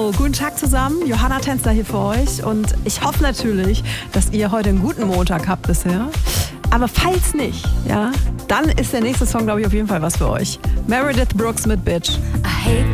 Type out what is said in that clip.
So, guten Tag zusammen. Johanna Tänzler hier für euch. Und ich hoffe natürlich, dass ihr heute einen guten Montag habt bisher. Aber falls nicht, ja, dann ist der nächste Song, glaube ich, auf jeden Fall was für euch. Meredith Brooks mit Bitch. I hate